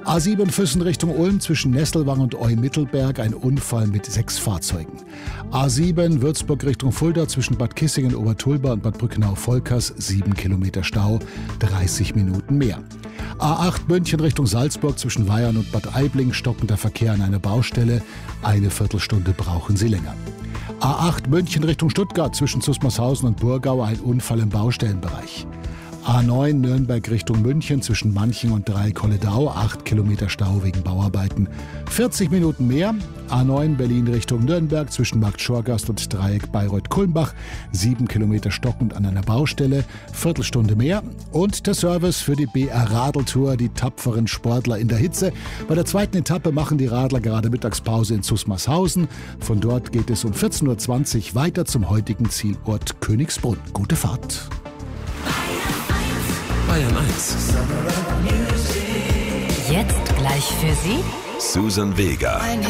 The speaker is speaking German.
A7 Füssen Richtung Ulm zwischen Nesselwang und Eu-Mittelberg ein Unfall mit 6 Fahrzeugen. A7 Würzburg Richtung Fulda zwischen Bad Kissingen, Obertulba und Bad Brückenau-Volkers 7 Kilometer Stau, 30 Minuten mehr. A8 München Richtung Salzburg zwischen Weyern und Bad Aibling stockender Verkehr an einer Baustelle, eine Viertelstunde brauchen Sie länger. A8 München Richtung Stuttgart zwischen Zusmarshausen und Burgau ein Unfall im Baustellenbereich. A9 Nürnberg Richtung München zwischen Manching und Dreieck-Holledau, 8 Kilometer Stau wegen Bauarbeiten, 40 Minuten mehr. A9 Berlin Richtung Nürnberg zwischen Markt Schorgast und Dreieck Bayreuth-Kulmbach, 7 Kilometer stockend an einer Baustelle, Viertelstunde mehr. Und der Service für die BR-Radeltour, die tapferen Sportler in der Hitze. Bei der zweiten Etappe machen die Radler gerade Mittagspause in Zusmarshausen. Von dort geht es um 14.20 Uhr weiter zum heutigen Zielort Königsbrunn. Gute Fahrt. Bayern 1. Jetzt gleich für Sie Susan Vega.